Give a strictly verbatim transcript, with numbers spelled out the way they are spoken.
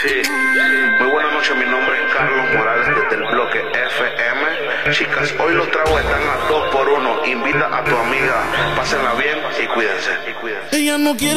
Sí, muy buenas noches, mi nombre es Carlos Morales desde el bloque F M. Chicas, hoy los tragos están a dos por uno. Invita a tu amiga, pásenla bien y cuídense. Ella no quiere